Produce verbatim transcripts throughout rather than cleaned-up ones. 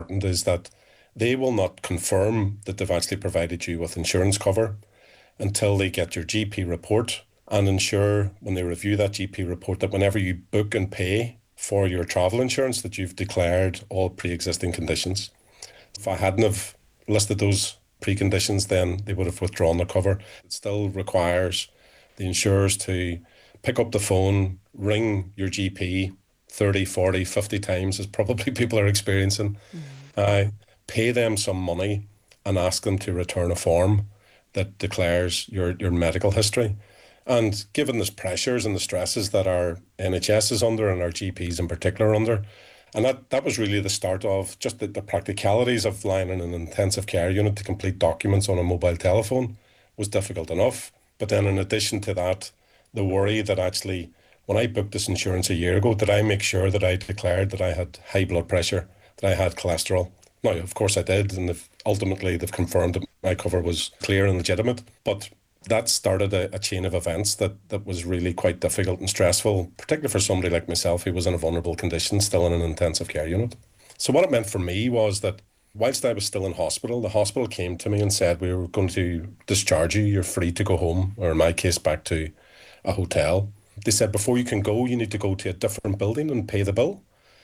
important is that they will not confirm that they've actually provided you with insurance cover until they get your G P report and ensure when they review that G P report that whenever you book and pay for your travel insurance that you've declared all pre-existing conditions. If I hadn't have listed those preconditions, then they would have withdrawn the cover. It still requires the insurers to pick up the phone, ring your G P thirty, forty, fifty times, as probably people are experiencing, mm. uh, pay them some money and ask them to return a form that declares your, your medical history. And given the pressures and the stresses that our N H S is under and our G Ps in particular are under, and that, that was really the start of just the, the practicalities of lying in an intensive care unit to complete documents on a mobile telephone was difficult enough. But then in addition to that, the worry that actually, when I booked this insurance a year ago, did I make sure that I declared that I had high blood pressure, that I had cholesterol? Now, of course I did, and they've, ultimately they've confirmed that my cover was clear and legitimate. But that started a, a chain of events that, that was really quite difficult and stressful, particularly for somebody like myself who was in a vulnerable condition, still in an intensive care unit. So what it meant for me was that whilst I was still in hospital, the hospital came to me and said, we were going to discharge you, you're free to go home, or in my case, back to a hotel. They said, before you can go, you need to go to a different building and pay the bill.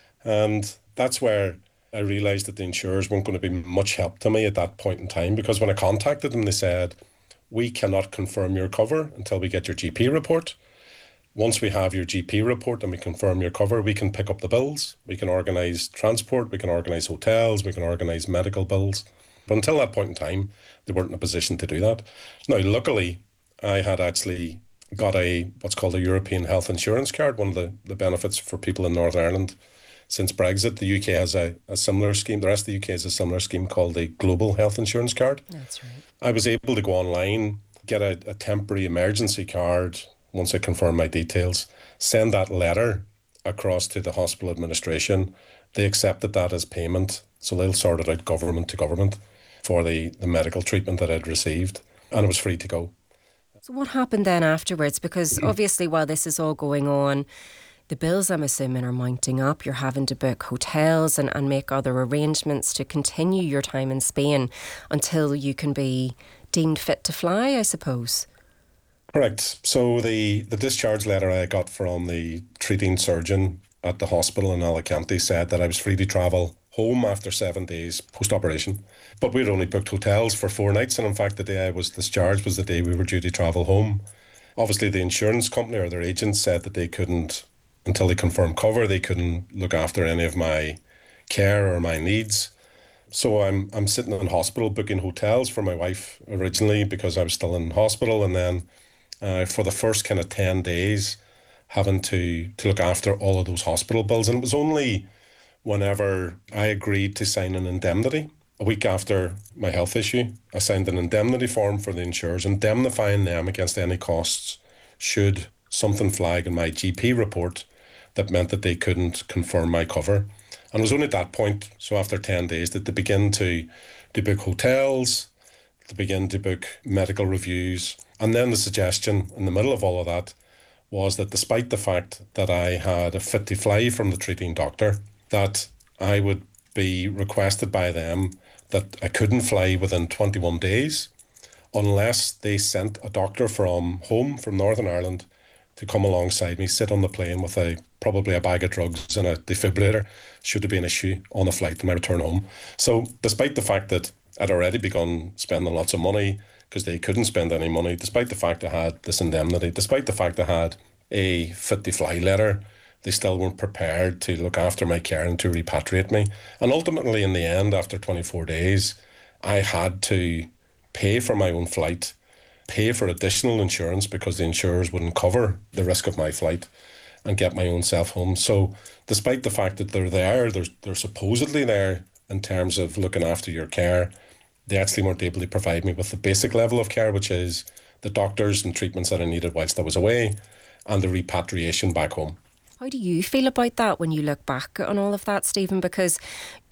And that's where I realised that the insurers weren't going to be much help to me at that point in time, because when I contacted them, they said, we cannot confirm your cover until we get your G P report. Once we have your G P report and we confirm your cover, we can pick up the bills, we can organise transport, we can organise hotels, we can organise medical bills. But until that point in time, they weren't in a position to do that. Now, luckily, I had actually got a what's called a European health insurance card, one of the, the benefits for people in Northern Ireland. Since Brexit, the U K has a, a similar scheme. The rest of the U K has a similar scheme called the Global Health Insurance Card. That's right. I was able to go online, get a, a temporary emergency card once I confirmed my details, send that letter across to the hospital administration. They accepted that as payment, so they'll sort it out government to government for the, the medical treatment that I'd received, and it was free to go. So what happened then afterwards? Because obviously while this is all going on, the bills, I'm assuming, are mounting up. You're having to book hotels and, and make other arrangements to continue your time in Spain until you can be deemed fit to fly, I suppose. Correct. So the, the discharge letter I got from the treating surgeon at the hospital in Alicante said that I was free to travel home after seven days post-operation. But we'd only booked hotels for four nights, and in fact the day I was discharged was the day we were due to travel home. Obviously the insurance company or their agent said that they couldn't, until they confirmed cover, they couldn't look after any of my care or my needs. So I'm I'm sitting in hospital booking hotels for my wife originally because I was still in hospital, and then uh, for the first kind of ten days having to, to look after all of those hospital bills. And it was only whenever I agreed to sign an indemnity, a week after my health issue, I signed an indemnity form for the insurers, indemnifying them against any costs should something flag in my G P report that meant that they couldn't confirm my cover. And it was only at that point, so after ten days, that they begin to, to book hotels, to begin to book medical reviews. And then the suggestion in the middle of all of that was that despite the fact that I had a fit to fly from the treating doctor, that I would be requested by them that I couldn't fly within twenty-one days unless they sent a doctor from home, from Northern Ireland, to come alongside me, sit on the plane with a probably a bag of drugs and a defibrillator should there be an issue on the flight and my return home. So despite the fact that I'd already begun spending lots of money because they couldn't spend any money, despite the fact I had this indemnity, despite the fact I had a fit to fly letter, they still weren't prepared to look after my care and to repatriate me. And ultimately, in the end, after twenty-four days, I had to pay for my own flight, pay for additional insurance because the insurers wouldn't cover the risk of my flight, and get my own self home. So despite the fact that they're there, they're, they're supposedly there in terms of looking after your care, they actually weren't able to provide me with the basic level of care, which is the doctors and treatments that I needed whilst I was away, and the repatriation back home. How do you feel about that when you look back on all of that, Stephen? Because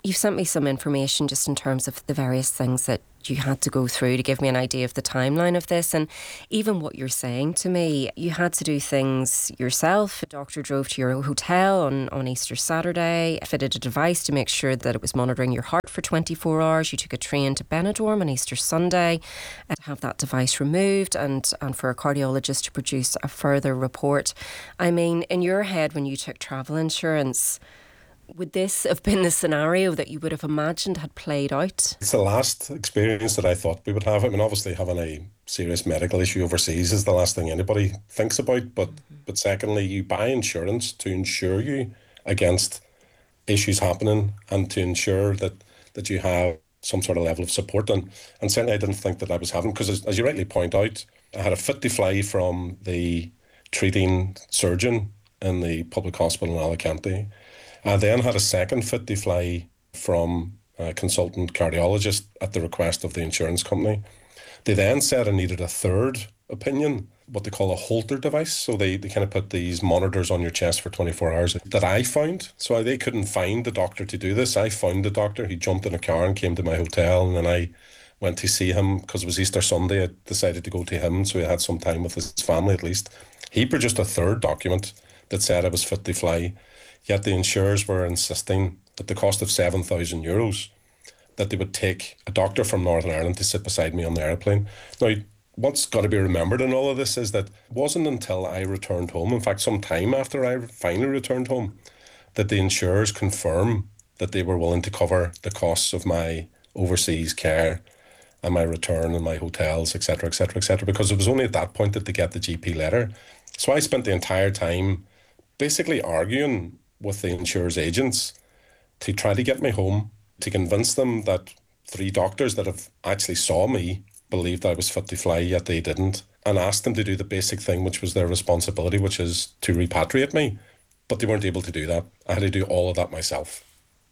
You've sent me some information just in terms of the various things that you had to go through to give me an idea of the timeline of this, and even what you're saying to me. You had to do things yourself. A doctor drove to your hotel on, on Easter Saturday, fitted a device to make sure that it was monitoring your heart for twenty-four hours. You took a train to Benidorm on Easter Sunday uh, to have that device removed and, and for a cardiologist to produce a further report. I mean, in your head when you took travel insurance, would this have been the scenario that you would have imagined had played out? It's the last experience that I thought we would have. I mean, obviously having a serious medical issue overseas is the last thing anybody thinks about. But mm-hmm. but secondly, you buy insurance to insure you against issues happening and to ensure that, that you have some sort of level of support. And, and certainly I didn't think that I was having, because as, as you rightly point out, I had a fit to fly from the treating surgeon in the public hospital in Alicante. I then had a second fit to fly from a consultant cardiologist at the request of the insurance company. They then said I needed a third opinion, what they call a Holter device. So they, they kind of put these monitors on your chest for twenty-four hours that I found. So they couldn't find the doctor to do this. I found the doctor. He jumped in a car and came to my hotel, and then I went to see him because it was Easter Sunday. I decided to go to him, so he had some time with his family at least. He produced a third document that said I was fit to fly. Yet the insurers were insisting at the cost of seven thousand euros that they would take a doctor from Northern Ireland to sit beside me on the airplane. Now, what's got to be remembered in all of this is that it wasn't until I returned home, in fact, some time after I finally returned home, that the insurers confirmed that they were willing to cover the costs of my overseas care and my return and my hotels, et cetera, et cetera, et cetera, because it was only at that point that they get the G P letter. So I spent the entire time basically arguing with the insurer's agents to try to get me home, to convince them that three doctors that have actually saw me believed I was fit to fly, yet they didn't, and asked them to do the basic thing, which was their responsibility, which is to repatriate me. But they weren't able to do that. I had to do all of that myself.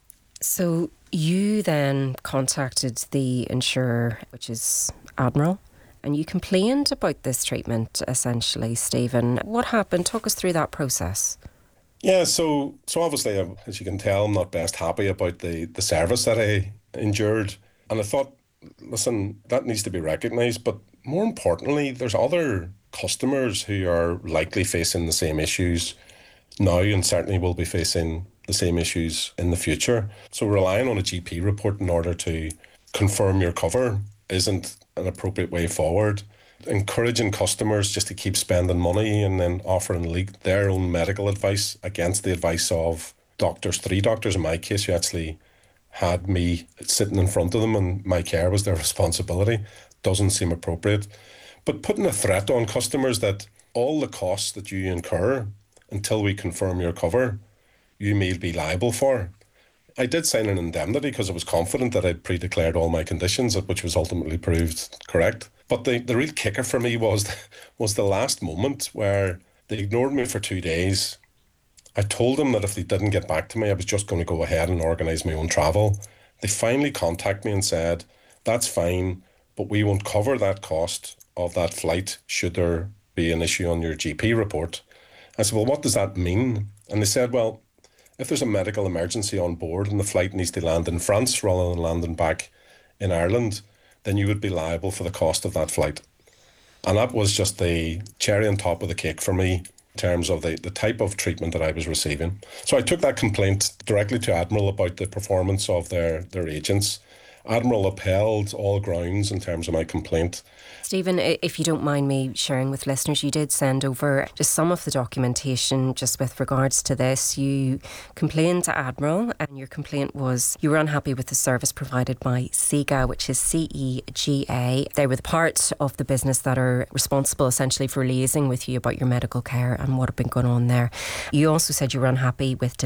So you then contacted the insurer, which is Admiral, and you complained about this treatment, essentially, Stephen. What happened? Talk us through that process. Yeah, so so obviously, as you can tell, I'm not best happy about the, the service that I endured. And I thought, listen, that needs to be recognised. But more importantly, there's other customers who are likely facing the same issues now and certainly will be facing the same issues in the future. So relying on a G P report in order to confirm your cover isn't an appropriate way forward. Encouraging customers just to keep spending money and then offering leak their own medical advice against the advice of doctors, three doctors in my case, who actually had me sitting in front of them and my care was their responsibility, doesn't seem appropriate. But putting a threat on customers that all the costs that you incur until we confirm your cover, you may be liable for. I did sign an indemnity because I was confident that I'd pre-declared all my conditions, which was ultimately proved correct. But the, the real kicker for me was, was the last moment where they ignored me for two days. I told them that if they didn't get back to me, I was just going to go ahead and organise my own travel. They finally contacted me and said, that's fine, but we won't cover that cost of that flight should there be an issue on your G P report. I said, well, what does that mean? And they said, well, if there's a medical emergency on board and the flight needs to land in France rather than landing back in Ireland, then you would be liable for the cost of that flight. And that was just the cherry on top of the cake for me in terms of the, the type of treatment that I was receiving. So I took that complaint directly to Admiral about the performance of their, their agents. Admiral upheld all grounds in terms of my complaint. Stephen, if you don't mind me sharing with listeners, you did send over just some of the documentation just with regards to this. You complained to Admiral and your complaint was you were unhappy with the service provided by CEGA, which is C E G A. They were the part of the business that are responsible essentially for liaising with you about your medical care and what had been going on there. You also said you were unhappy with